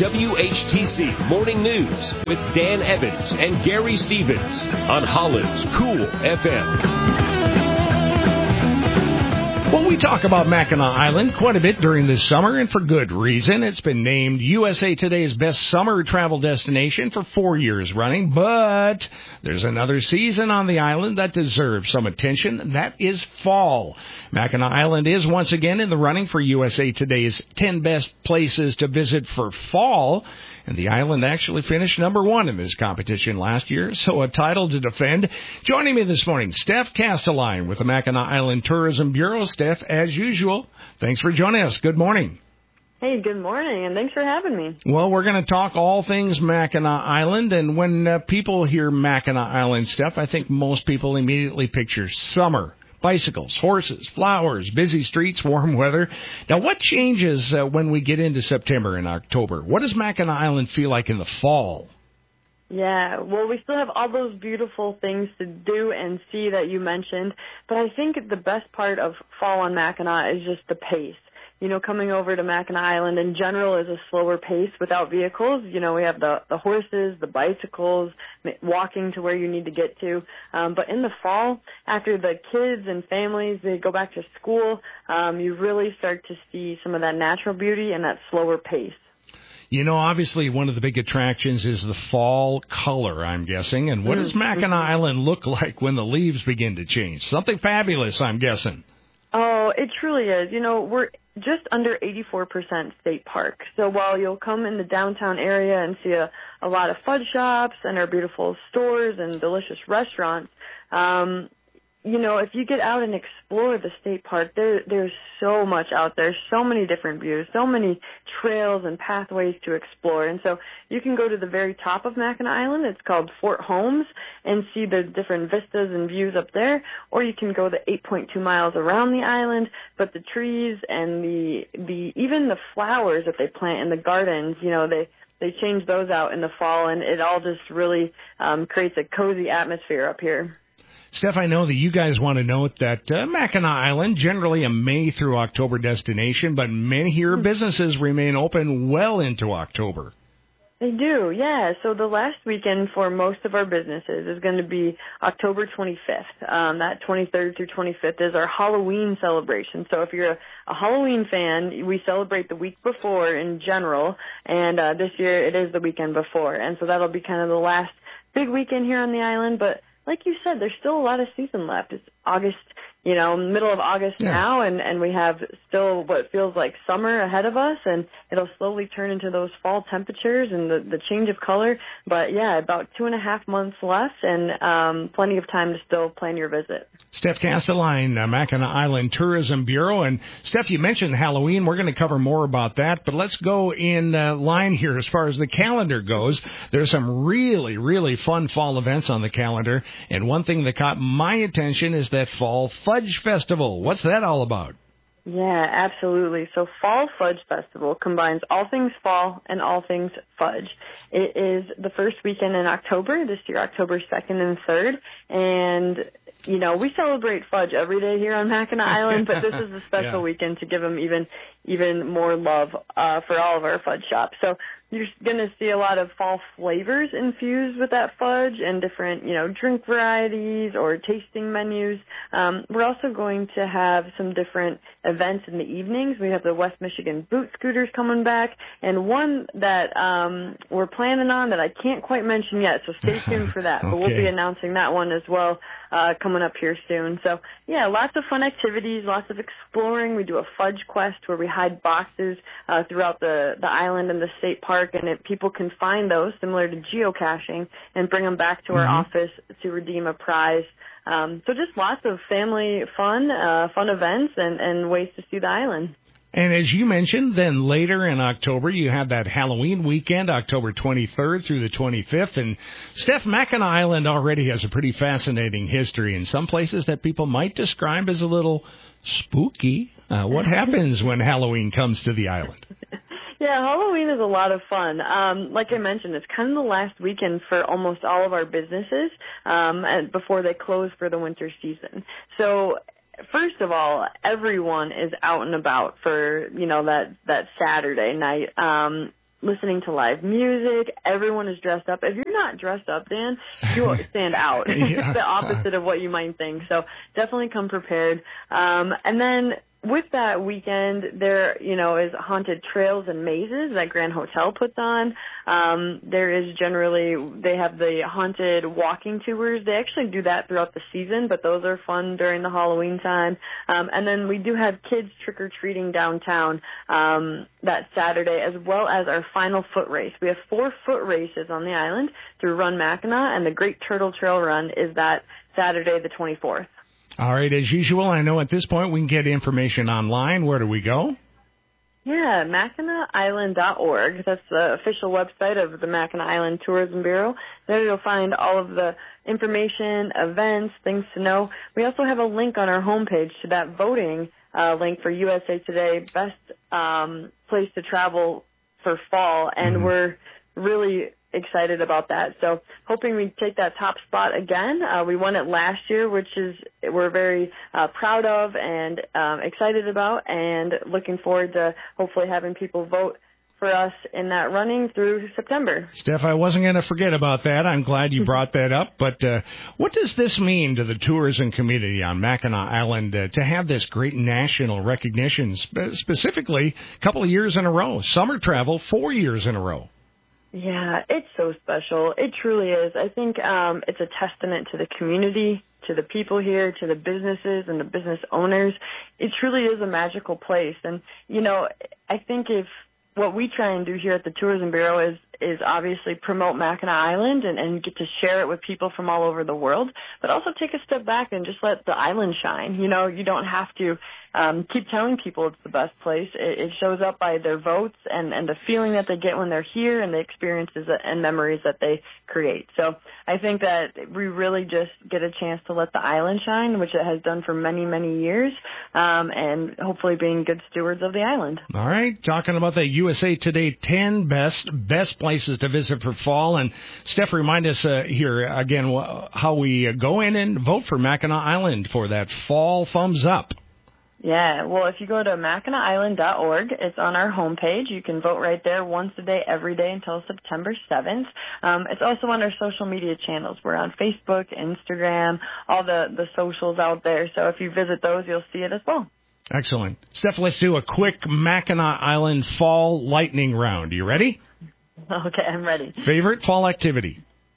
WHTC Morning News with Dan Evans and Gary Stevens on Holland's Cool FM. Well, we talk about Mackinac Island quite a bit during this summer, and for good reason. It's been named USA Today's best summer travel destination for 4 years running, but there's another season on the island that deserves some attention. That is fall. Mackinac Island is once again in the running for USA Today's 10 best places to visit for fall, and the island actually finished number 1 in this competition last year, so a title to defend. Joining me this morning, Steph Castelline with the Mackinac Island Tourism Bureau. Steph, as usual, thanks for joining us. Good morning. Hey, good morning, and thanks for having me. Well, we're going to talk all things Mackinac Island, and when people hear Mackinac Island, Steph, I think most people immediately picture summer. Bicycles, horses, flowers, busy streets, warm weather. Now, what changes when we get into September and October? What does Mackinac Island feel like in the fall? Yeah, well, we still have all those beautiful things to do and see that you mentioned, but I think the best part of fall on Mackinac is just the pace. You know, coming over to Mackinac Island in general is a slower pace without vehicles. You know, we have the horses, the bicycles, walking to where you need to get to. But in the fall, after the kids and families, they go back to school, you really start to see some of that natural beauty and that slower pace. You know, obviously one of the big attractions is the fall color, I'm guessing. And what does Mackinac Island look like when the leaves begin to change? Something fabulous, I'm guessing. Oh, it truly is. You know, we're just under 84% state park. So while you'll come in the downtown area and see a lot of fudge shops and our beautiful stores and delicious restaurants, you know, if you get out and explore the state park, there's so much out there, so many different views, so many trails and pathways to explore. And so you can go to the very top of Mackinac Island. It's called Fort Holmes, and see the different vistas and views up there. Or you can go the 8.2 miles around the island, but the trees and even the flowers that they plant in the gardens, you know, they change those out in the fall, and it all just really creates a cozy atmosphere up here. Steph, I know that you guys want to note that Mackinac Island, generally a May through October destination, but many here businesses remain open well into October. They do, yeah. So the last weekend for most of our businesses is going to be October 25th. That 23rd through 25th is our Halloween celebration. So if you're a Halloween fan, we celebrate the week before in general, and this year it is the weekend before. And so that'll be kind of the last big weekend here on the island, but like you said, there's still a lot of season left. It's August, you know, middle of August now, and we have still what feels like summer ahead of us, and it'll slowly turn into those fall temperatures and the change of color. But, yeah, about 2.5 months left, and plenty of time to still plan your visit. Steph Castelline, Mackinac Island Tourism Bureau. And, Steph, you mentioned Halloween. We're going to cover more about that, but let's go in line here as far as the calendar goes. There's some really, really fun fall events on the calendar, and one thing that caught my attention is that Fall Fudge Festival. What's that all about? Yeah, absolutely. So Fall Fudge Festival combines all things fall and all things fudge. It is the first weekend in October, this year October 2nd and 3rd, and you know, we celebrate fudge every day here on Mackinac Island, but this is a special weekend to give them even more love for all of our fudge shops. So you're going to see a lot of fall flavors infused with that fudge and different, you know, drink varieties or tasting menus. We're also going to have some different events in the evenings. We have the West Michigan Boot Scooters coming back, and one that we're planning on that I can't quite mention yet, so stay tuned for that. But we'll be announcing that one as well coming up here soon. So, yeah, lots of fun activities, lots of exploring. We do a fudge quest where we hide boxes throughout the island and the state park, and people can find those, similar to geocaching, and bring them back to our office to redeem a prize. So just lots of family fun events and ways to see the island. And as you mentioned, then later in October, you have that Halloween weekend, October 23rd through the 25th. And Steph, Mackinac Island already has a pretty fascinating history in some places that people might describe as a little spooky. What happens when Halloween comes to the island? Yeah, Halloween is a lot of fun. Like I mentioned, it's kind of the last weekend for almost all of our businesses and before they close for the winter season. So first of all, everyone is out and about for, you know, that Saturday night. listening to live music. Everyone is dressed up. If you're not dressed up, Dan, you stand out. It's the opposite of what you might think. So definitely come prepared. And then with that weekend, there, is haunted trails and mazes that Grand Hotel puts on. There is they have the haunted walking tours. They actually do that throughout the season, but those are fun during the Halloween time. And then we do have kids trick-or-treating downtown that Saturday, as well as our final foot race. We have 4 foot races on the island through Run Mackinac, and the Great Turtle Trail Run is that Saturday the 24th. All right, as usual, I know at this point we can get information online. Where do we go? Yeah, MackinacIsland.org. That's the official website of the Mackinac Island Tourism Bureau. There you'll find all of the information, events, things to know. We also have a link on our homepage to that voting link for USA Today, best place to travel for fall, and we're really excited about that. So hoping we take that top spot again. We won it last year, which we're very proud of and excited about, and looking forward to hopefully having people vote for us in that running through September. Steph, I wasn't going to forget about that. I'm glad you brought that up. But what does this mean to the tourism community on Mackinac Island to have this great national recognition, specifically a couple of years in a row? Summer travel, 4 years in a row. Yeah, it's so special. It truly is. I think it's a testament to the community, to the people here, to the businesses and the business owners. It truly is a magical place. And, I think if what we try and do here at the Tourism Bureau is obviously promote Mackinac Island and get to share it with people from all over the world, but also take a step back and just let the island shine. You don't have to keep telling people it's the best place. It shows up by their votes and the feeling that they get when they're here and the experiences and memories that they create. So I think that we really just get a chance to let the island shine, which it has done for many, many years, and hopefully being good stewards of the island. All right, talking about the USA Today 10 best places to visit for fall. And Steph, remind us here again how we go in and vote for Mackinac Island for that fall thumbs up. Yeah, well, if you go to MackinacIsland.org, it's on our homepage. You can vote right there once a day, every day until September 7th. It's also on our social media channels. We're on Facebook, Instagram, all the socials out there. So if you visit those, you'll see it as well. Excellent. Steph, let's do a quick Mackinac Island fall lightning round. You ready? Okay, I'm ready. Favorite fall activity?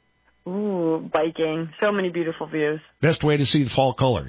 Ooh, biking. So many beautiful views. Best way to see the fall colors?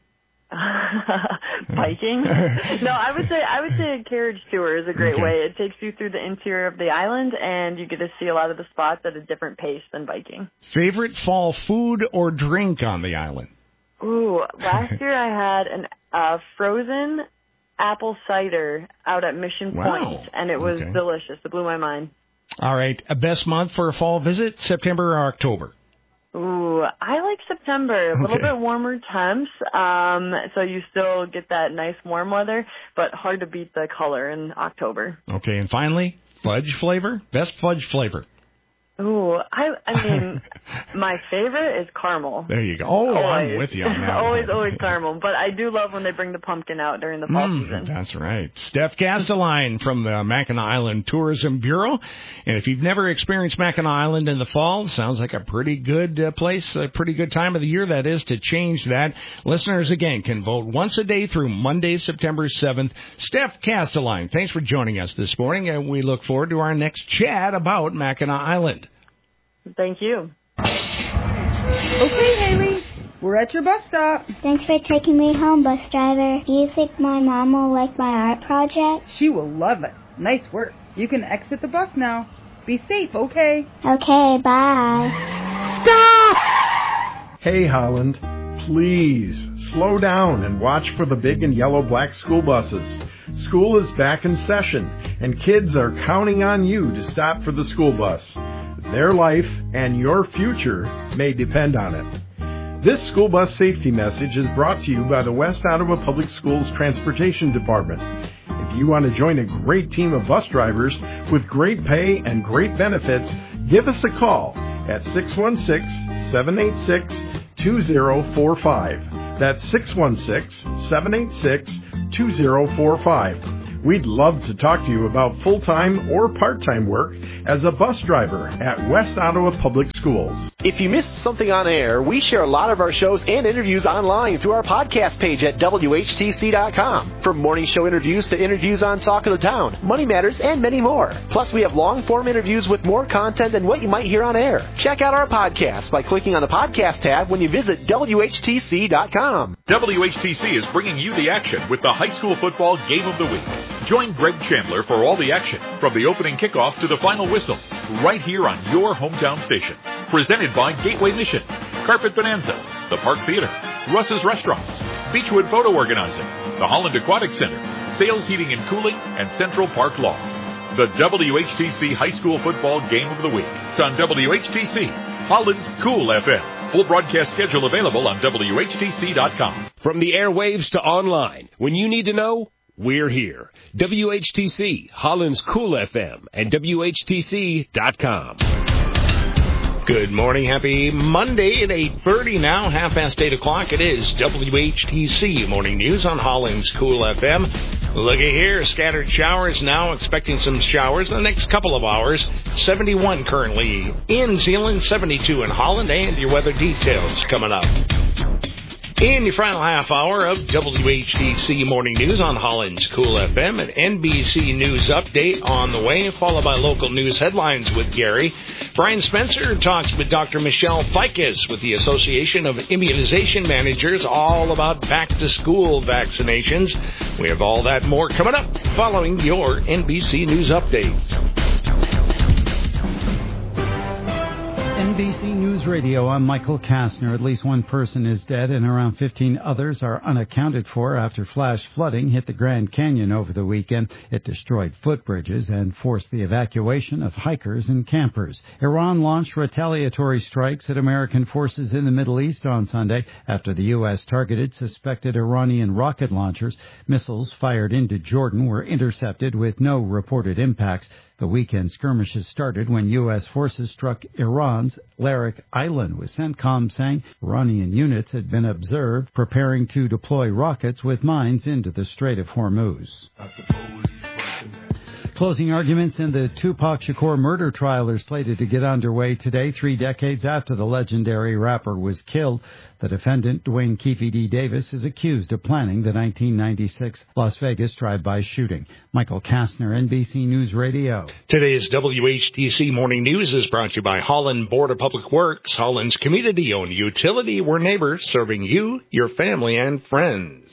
Biking? No, I would say a carriage tour is a great way. It takes you through the interior of the island, and you get to see a lot of the spots at a different pace than biking. Favorite fall food or drink on the island? Ooh, last year I had a frozen apple cider out at Mission Point, and it was delicious. It blew my mind. All right, a best month for a fall visit, September or October? Ooh, I like September. A little bit warmer temps, so you still get that nice warm weather, but hard to beat the color in October. Okay, and finally, fudge flavor? Best fudge flavor? Ooh, I mean, my favorite is caramel. There you go. Oh, always. I'm with you on that. always caramel. But I do love when they bring the pumpkin out during the fall season. That's right. Steph Castelline from the Mackinac Island Tourism Bureau. And if you've never experienced Mackinac Island in the fall, sounds like a pretty good place, a pretty good time of the year, that is, to change that. Listeners, again, can vote once a day through Monday, September 7th. Steph Castelline, thanks for joining us this morning, and we look forward to our next chat about Mackinac Island. Thank you. Okay, Haley, we're at your bus stop. Thanks for taking me home, bus driver. Do you think my mom will like my art project? She will love it. Nice work. You can exit the bus now. Be safe, okay? Okay, bye. Stop! Hey, Holland, please slow down and watch for the big and yellow black school buses. School is back in session, and kids are counting on you to stop for the school bus. Their life and your future may depend on it. This school bus safety message is brought to you by the West Ottawa Public Schools Transportation Department. If you want to join a great team of bus drivers with great pay and great benefits, give us a call at 616-786-2045. That's 616-786-2045. We'd love to talk to you about full-time or part-time work as a bus driver at West Ottawa Public Schools. If you missed something on air, we share a lot of our shows and interviews online through our podcast page at WHTC.com. From morning show interviews to interviews on Talk of the Town, Money Matters, and many more. Plus, we have long-form interviews with more content than what you might hear on air. Check out our podcast by clicking on the podcast tab when you visit WHTC.com. WHTC is bringing you the action with the high school football game of the week. Join Greg Chandler for all the action, from the opening kickoff to the final whistle, right here on your hometown station. Presented by Gateway Mission, Carpet Bonanza, the Park Theater, Russ's Restaurants, Beechwood Photo Organizing, the Holland Aquatic Center, Sales Heating and Cooling, and Central Park Law. The WHTC High School Football Game of the Week on WHTC, Holland's Cool FM. Full broadcast schedule available on WHTC.com. From the airwaves to online, when you need to know, we're here. WHTC, Holland's Cool FM, and WHTC.com. Good morning. Happy Monday at 8:30 now, half past 8 o'clock. It is WHTC Morning News on Holland's Cool FM. Looky here, scattered showers now, expecting some showers in the next couple of hours. 71 currently in Zeeland, 72 in Holland, and your weather details coming up. In your final half hour of WHTC Morning News on Holland's Cool FM, an NBC News update on the way, followed by local news headlines with Gary. Brian Spencer talks with Dr. Michelle Ficus with the Association of Immunization Managers, all about back-to-school vaccinations. We have all that more coming up following your NBC News update. NBC News Radio, I'm Michael Kastner. At least one person is dead and around 15 others are unaccounted for after flash flooding hit the Grand Canyon over the weekend. It destroyed footbridges and forced the evacuation of hikers and campers. Iran launched retaliatory strikes at American forces in the Middle East on Sunday after the U.S. targeted suspected Iranian rocket launchers. Missiles fired into Jordan were intercepted with no reported impacts. The weekend skirmishes started when U.S. forces struck Iran's Larak Island, with CENTCOM saying Iranian units had been observed preparing to deploy rockets with mines into the Strait of Hormuz. Closing arguments in the Tupac Shakur murder trial are slated to get underway today, 3 decades after the legendary rapper was killed. The defendant, Dwayne Keefe D. Davis, is accused of planning the 1996 Las Vegas drive-by shooting. Michael Kastner, NBC News Radio. Today's WHTC Morning News is brought to you by Holland Board of Public Works, Holland's community-owned utility. We're neighbors, serving you, your family, and friends.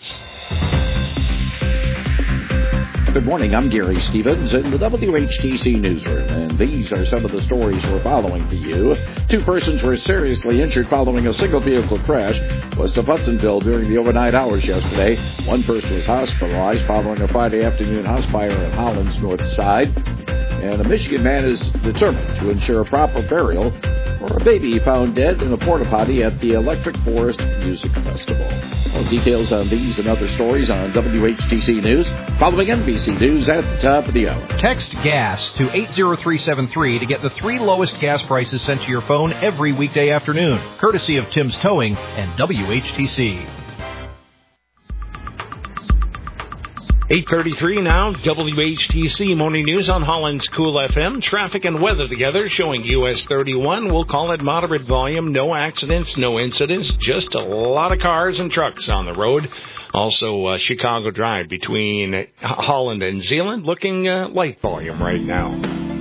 Good morning, I'm Gary Stevens in the WHTC Newsroom, and these are some of the stories we're following for you. 2 persons were seriously injured following a single-vehicle crash west of Hudsonville during the overnight hours yesterday. 1 person was hospitalized following a Friday afternoon house fire on Holland's north side, and a Michigan man is determined to ensure a proper burial for a baby found dead in a porta potty at the Electric Forest Music Festival. More details on these and other stories on WHTC News, following NBC News at the top of the hour. Text GAS to 80373 to get the 3 lowest gas prices sent to your phone every weekday afternoon, courtesy of Tim's Towing and WHTC. 8:33 now, WHTC Morning News on Holland's Cool FM. Traffic and weather together showing US 31. We'll call it moderate volume. No accidents, no incidents. Just a lot of cars and trucks on the road. Also, Chicago Drive between Holland and Zeeland looking light volume right now.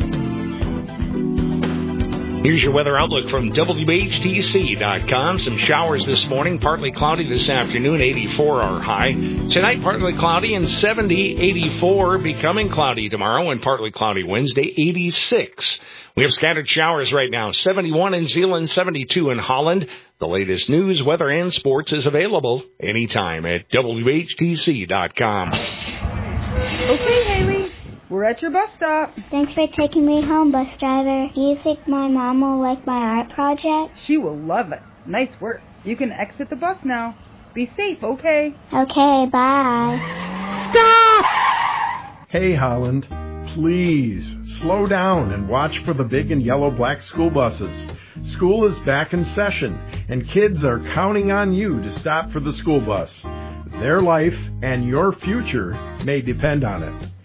Here's your weather outlook from WHTC.com. Some showers this morning, partly cloudy this afternoon, 84 our high. Tonight, partly cloudy and 70, 84, becoming cloudy tomorrow, and partly cloudy Wednesday, 86. We have scattered showers right now, 71 in Zeeland, 72 in Holland. The latest news, weather, and sports is available anytime at WHTC.com. Okay, Haley. We're at your bus stop. Thanks for taking me home, bus driver. Do you think my mom will like my art project? She will love it. Nice work. You can exit the bus now. Be safe, okay? Okay, bye. Stop! Hey, Holland, please slow down and watch for the big and yellow black school buses. School is back in session, and kids are counting on you to stop for the school bus. Their life and your future may depend on it.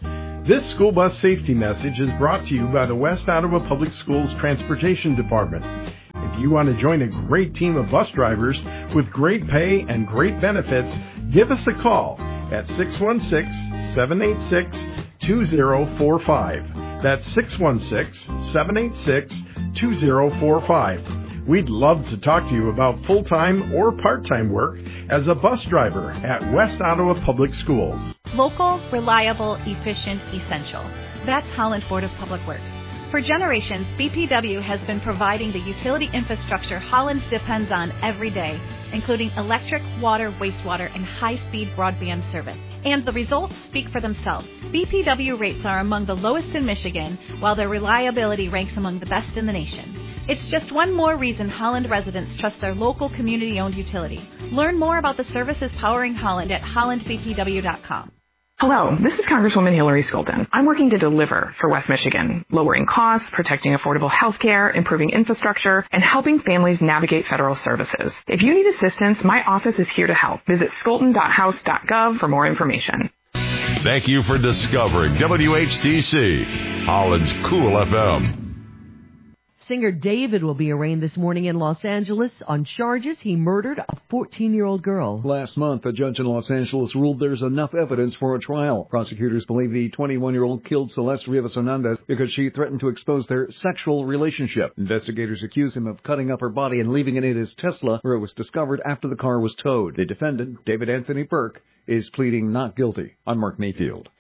This school bus safety message is brought to you by the West Ottawa Public Schools Transportation Department. If you want to join a great team of bus drivers with great pay and great benefits, give us a call at 616-786-2045. That's 616-786-2045. We'd love to talk to you about full-time or part-time work as a bus driver at West Ottawa Public Schools. Local, reliable, efficient, essential. That's Holland Board of Public Works. For generations, BPW has been providing the utility infrastructure Holland depends on every day, including electric, water, wastewater, and high-speed broadband service. And the results speak for themselves. BPW rates are among the lowest in Michigan, while their reliability ranks among the best in the nation. It's just one more reason Holland residents trust their local community-owned utility. Learn more about the services powering Holland at hollandbpw.com. Hello, this is Congresswoman Hillary Skolton. I'm working to deliver for West Michigan, lowering costs, protecting affordable health care, improving infrastructure, and helping families navigate federal services. If you need assistance, my office is here to help. Visit skolton.house.gov for more information. Thank you for discovering WHTC, Holland's Cool FM. Singer David will be arraigned this morning in Los Angeles on charges he murdered a 14-year-old girl. Last month, a judge in Los Angeles ruled there's enough evidence for a trial. Prosecutors believe the 21-year-old killed Celeste Rivas Hernandez because she threatened to expose their sexual relationship. Investigators accuse him of cutting up her body and leaving it in his Tesla, where it was discovered after the car was towed. The defendant, David Anthony Burke, is pleading not guilty. I'm Mark Mayfield.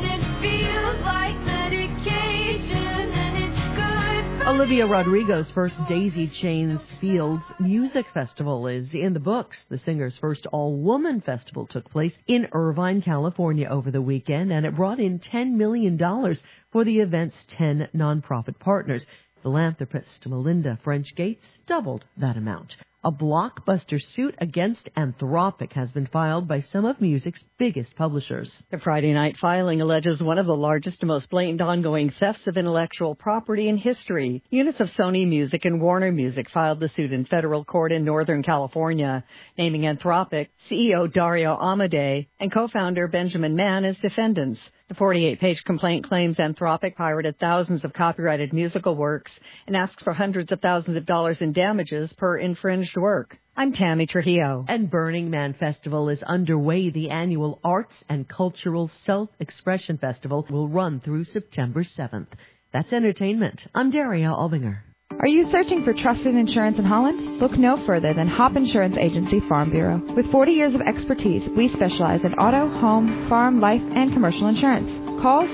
Olivia Rodrigo's first Daisy Chains Fields Music Festival is in the books. The singer's first all-woman festival took place in Irvine, California over the weekend, and it brought in $10 million for the event's 10 nonprofit partners. Philanthropist Melinda French Gates doubled that amount. A blockbuster suit against Anthropic has been filed by some of music's biggest publishers. The Friday night filing alleges one of the largest and most blatant ongoing thefts of intellectual property in history. Units of Sony Music and Warner Music filed the suit in federal court in Northern California, naming Anthropic, CEO Dario Amodei, and co-founder Benjamin Mann as defendants. The 48-page complaint claims Anthropic pirated thousands of copyrighted musical works and asks for hundreds of thousands of dollars in damages per infringed work. I'm Tammy Trujillo. And Burning Man Festival is underway. The annual Arts and Cultural Self-Expression Festival will run through September 7th. That's entertainment. I'm Daria Albinger. Are you searching for trusted insurance in Holland? Look no further than Hop Insurance Agency Farm Bureau. With 40 years of expertise, we specialize in auto, home, farm, life, and commercial insurance. Call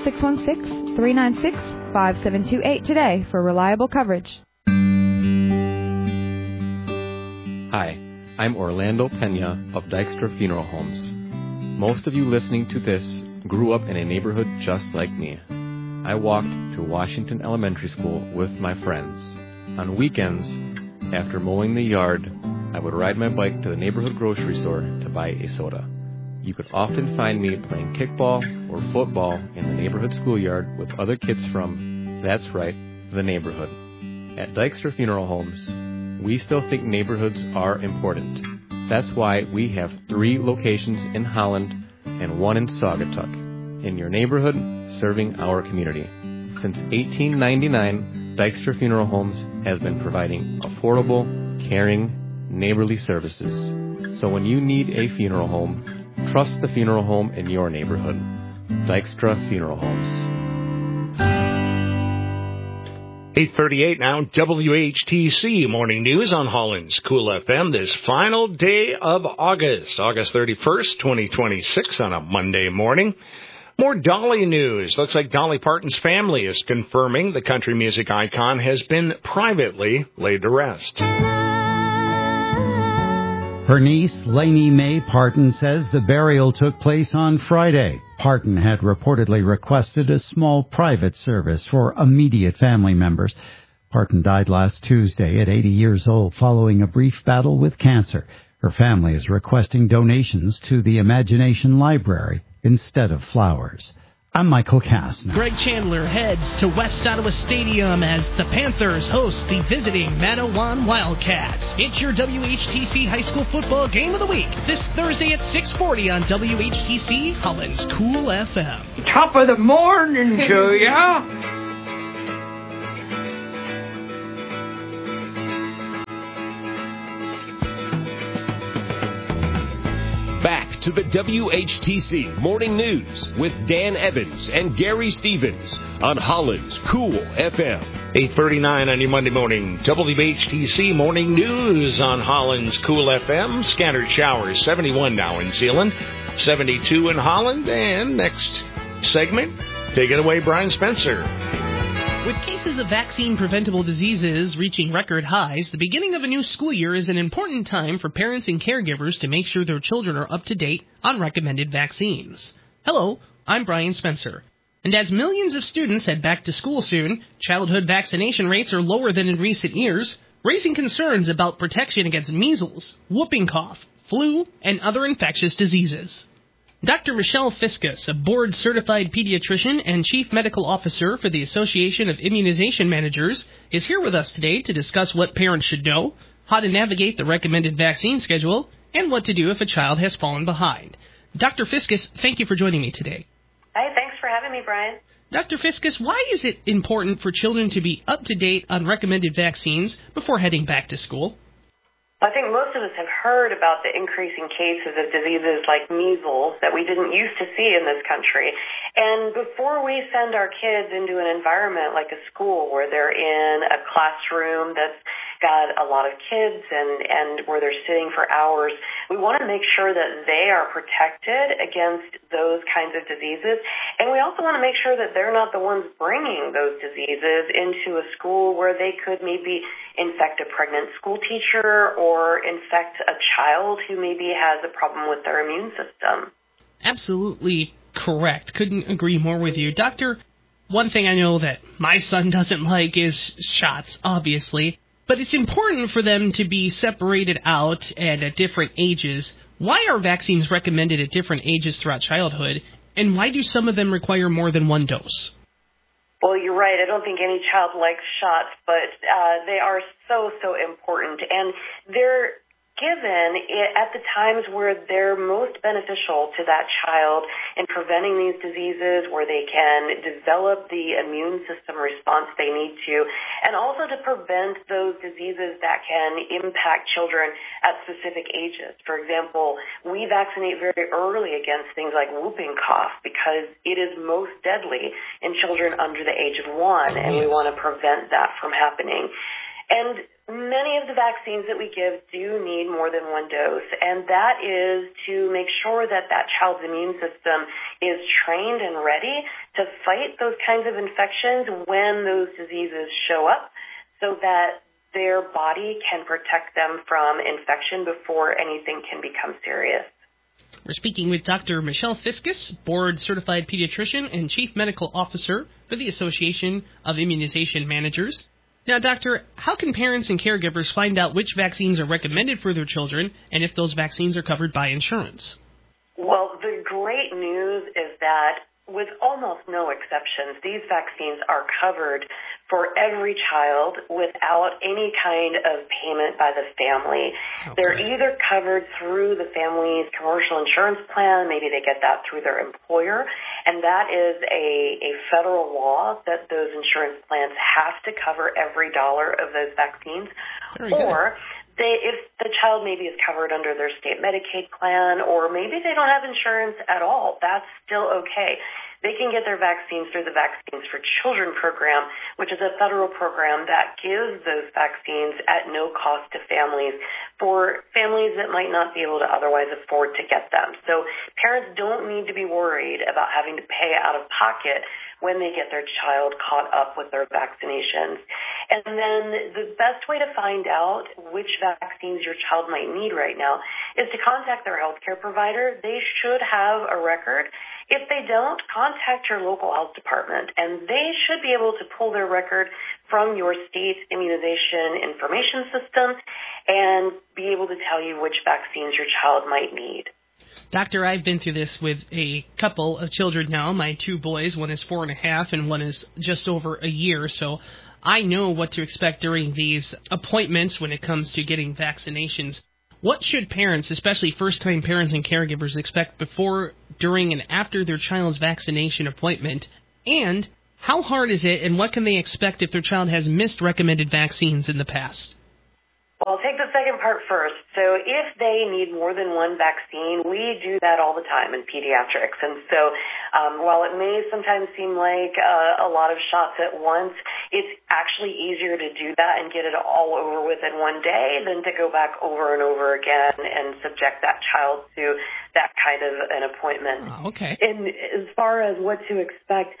616-396-5728 today for reliable coverage. Hi, I'm Orlando Pena of Dykstra Funeral Homes. Most of you listening to this grew up in a neighborhood just like me. I walked to Washington Elementary School with my friends. On weekends, after mowing the yard, I would ride my bike to the neighborhood grocery store to buy a soda. You could often find me playing kickball or football in the neighborhood schoolyard with other kids from, that's right, the neighborhood. At Dykstra Funeral Homes, we still think neighborhoods are important. That's why we have 3 locations in Holland and 1 in Saugatuck. In your neighborhood, serving our community. Since 1899, Dykstra Funeral Homes has been providing affordable, caring, neighborly services. So when you need a funeral home, trust the funeral home in your neighborhood. Dykstra Funeral Homes. 8:38 now, WHTC Morning News on Holland's Cool FM this final day of August 31st, 2026 on a Monday morning. More Dolly news. Looks like Dolly Parton's family is confirming the country music icon has been privately laid to rest. Her niece, Lainey Mae Parton, says the burial took place on Friday. Parton had reportedly requested a small private service for immediate family members. Parton died last Tuesday at 80 years old following a brief battle with cancer. Her family is requesting donations to the Imagination Library instead of flowers. I'm Michael Kastner. Greg Chandler heads to West Ottawa Stadium as the Panthers host the visiting Manawan Wildcats. It's your WHTC High School Football Game of the Week this Thursday at 6:40 on WHTC Holland's Cool FM. Top of the morning to ya. Back to the WHTC Morning News with Dan Evans and Gary Stevens on Holland's Cool FM. 8:39 on your Monday morning. WHTC Morning News on Holland's Cool FM. Scattered showers, 71 now in Zeeland, 72 in Holland. And next segment, take it away, Brian Spencer. With cases of vaccine-preventable diseases reaching record highs, the beginning of a new school year is an important time for parents and caregivers to make sure their children are up to date on recommended vaccines. Hello, I'm Brian Spencer. And as millions of students head back to school soon, childhood vaccination rates are lower than in recent years, raising concerns about protection against measles, whooping cough, flu, and other infectious diseases. Dr. Michelle Fiscus, a board-certified pediatrician and chief medical officer for the Association of Immunization Managers, is here with us today to discuss what parents should know, how to navigate the recommended vaccine schedule, and what to do if a child has fallen behind. Dr. Fiscus, thank you for joining me today. Hi, thanks for having me, Brian. Dr. Fiscus, why is it important for children to be up to date on recommended vaccines before heading back to school? I think most of us have heard about the increasing cases of diseases like measles that we didn't used to see in this country. And before we send our kids into an environment like a school where they're in a classroom that's got a lot of kids and where they're sitting for hours, we want to make sure that they are protected against those kinds of diseases. And we also want to make sure that they're not the ones bringing those diseases into a school where they could maybe infect a pregnant school teacher or infect a child who maybe has a problem with their immune system. Absolutely correct. Couldn't agree more with you. Doctor, one thing I know that my son doesn't like is shots, obviously, but it's important for them to be separated out and at different ages. Why are vaccines recommended at different ages throughout childhood, and why do some of them require more than one dose? Well, you're right. I don't think any child likes shots, but they are so important. And they're given at the times where they're most beneficial to that child in preventing these diseases, where they can develop the immune system response they need to, and also to prevent those diseases that can impact children at specific ages. For example, we vaccinate very early against things like whooping cough because it is most deadly in children under the age of 1, and we want to prevent that from happening. And many of the vaccines that we give do need more than one dose, and that is to make sure that that child's immune system is trained and ready to fight those kinds of infections when those diseases show up so that their body can protect them from infection before anything can become serious. We're speaking with Dr. Michelle Fiscus, board-certified pediatrician and chief medical officer for the Association of Immunization Managers. Now, Doctor, how can parents and caregivers find out which vaccines are recommended for their children and if those vaccines are covered by insurance? Well, the great news is that with almost no exceptions, these vaccines are covered for every child without any kind of payment by the family. Okay. They're either covered through the family's commercial insurance plan, maybe they get that through their employer, and that is a federal law that those insurance plans have to cover every dollar of those vaccines. Or if the child maybe is covered under their state Medicaid plan, or maybe they don't have insurance at all, that's still okay. They can get their vaccines through the Vaccines for Children program, which is a federal program that gives those vaccines at no cost to families for families that might not be able to otherwise afford to get them. So parents don't need to be worried about having to pay out of pocket when they get their child caught up with their vaccinations. And then the best way to find out which vaccines your child might need right now is to contact their healthcare provider. They should have a record. If they don't, contact your local health department, and they should be able to pull their record from your state's immunization information system and be able to tell you which vaccines your child might need. Doctor, I've been through this with a couple of children now. My 2 boys, one is 4.5 and one is just over a year. So I know what to expect during these appointments when it comes to getting vaccinations. What should parents, especially first-time parents and caregivers, expect before, during, and after their child's vaccination appointment? And how hard is it, and what can they expect if their child has missed recommended vaccines in the past? Well, I'll take the second part first. So if they need more than one vaccine, we do that all the time in pediatrics. And so while it may sometimes seem like a lot of shots at once, it's actually easier to do that and get it all over with in one day than to go back over and over again and subject that child to that kind of an appointment. Oh, okay. And as far as what to expect,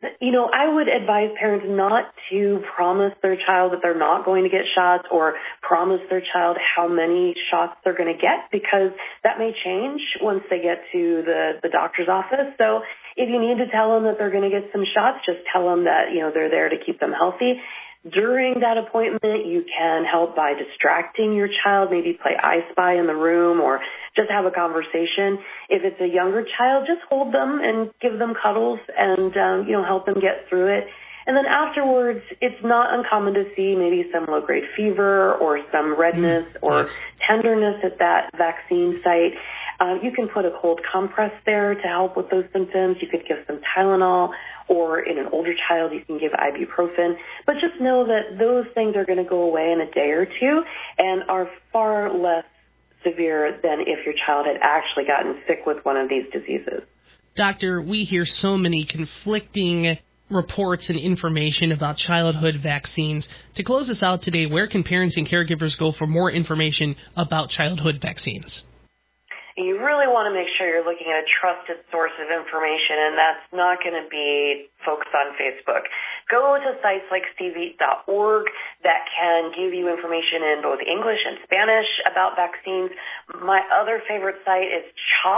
I would advise parents not to promise their child that they're not going to get shots or promise their child how many shots they're going to get, because that may change once they get to the doctor's office. So if you need to tell them that they're going to get some shots, just tell them that, they're there to keep them healthy. During that appointment, you can help by distracting your child, maybe play I Spy in the room or just have a conversation. If it's a younger child, just hold them and give them cuddles and, help them get through it. And then afterwards, it's not uncommon to see maybe some low-grade fever or some redness or tenderness at that vaccine site. You can put a cold compress there to help with those symptoms. You could give some Tylenol, or in an older child, you can give ibuprofen. But just know that those things are going to go away in a day or two and are far less severe than if your child had actually gotten sick with one of these diseases. Doctor, we hear so many conflicting reports and information about childhood vaccines. To close us out today, where can parents and caregivers go for more information about childhood vaccines? You really want to make sure you're looking at a trusted source of information, and that's not going to be folks on Facebook. Go to sites like steveeat.org that can give you information in both English and Spanish about vaccines. My other favorite site is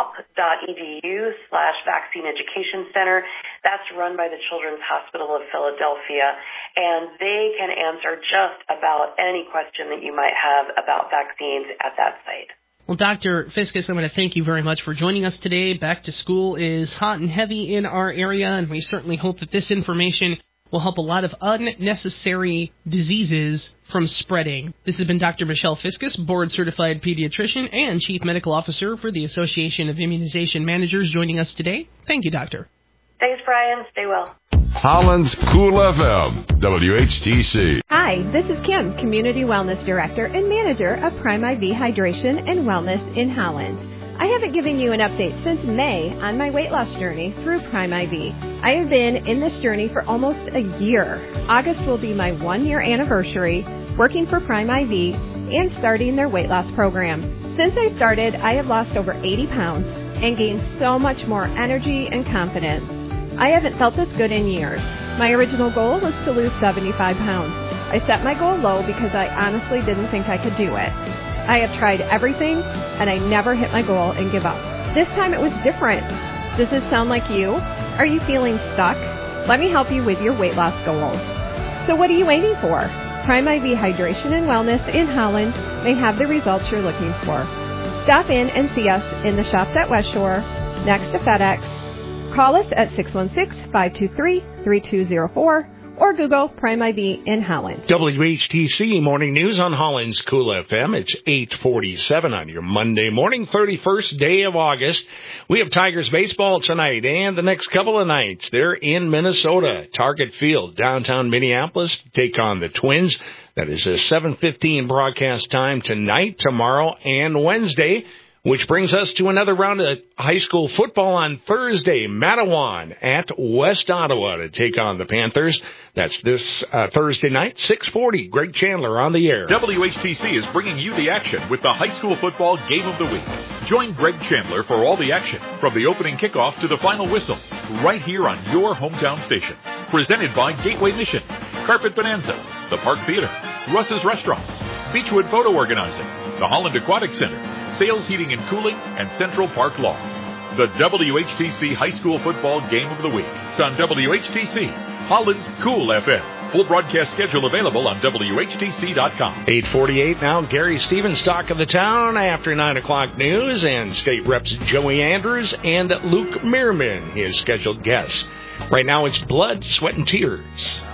chop.edu/Vaccine Education Center. That's run by the Children's Hospital of Philadelphia, and they can answer just about any question that you might have about vaccines at that site. Well, Dr. Fiscus, I want to thank you very much for joining us today. Back to school is hot and heavy in our area, and we certainly hope that this information will help a lot of unnecessary diseases from spreading. This has been Dr. Michelle Fiscus, board-certified pediatrician and chief medical officer for the Association of Immunization Managers, joining us today. Thank you, Doctor. Thanks, Brian. Stay well. Holland's Cool FM, WHTC. Hi, this is Kim, Community Wellness Director and Manager of Prime IV Hydration and Wellness in Holland. I haven't given you an update since May on my weight loss journey through Prime IV. I have been in this journey for almost a year. August will be my 1-year anniversary working for Prime IV and starting their weight loss program. Since I started, I have lost over 80 pounds and gained so much more energy and confidence. I haven't felt this good in years. My original goal was to lose 75 pounds. I set my goal low because I honestly didn't think I could do it. I have tried everything, and I never hit my goal and give up. This time it was different. Does this sound like you? Are you feeling stuck? Let me help you with your weight loss goals. So what are you waiting for? Prime IV Hydration and Wellness in Holland may have the results you're looking for. Stop in and see us in the shops at West Shore, next to FedEx. Call us at 616-523-3204 or Google Prime IV in Holland. WHTC Morning News on Holland's Cool FM. It's 8:47 on your Monday morning, 31st day of August. We have Tigers baseball tonight and the next couple of nights. They're in Minnesota, Target Field, downtown Minneapolis, to take on the Twins. That is a 7:15 broadcast time tonight, tomorrow, and Wednesday. Which brings us to another round of high school football on Thursday. Matawan at West Ottawa to take on the Panthers. That's this Thursday night, 6:40. Greg Chandler on the air. WHTC is bringing you the action with the high school football game of the week. Join Greg Chandler for all the action, from the opening kickoff to the final whistle, right here on your hometown station. Presented by Gateway Mission, Carpet Bonanza, the Park Theater, Russ's Restaurants, Beechwood Photo Organizing, the Holland Aquatic Center, Sales Heating and Cooling, and Central Park Law. The WHTC High School Football Game of the Week on WHTC, Holland's Cool FM. Full broadcast schedule available on WHTC.com. 8:48 now. Gary Stevens, Talk of the Town, after 9 o'clock news, and State Reps Joey Andrews and Luke Meerman, his scheduled guests. Right now it's Blood, Sweat, and Tears.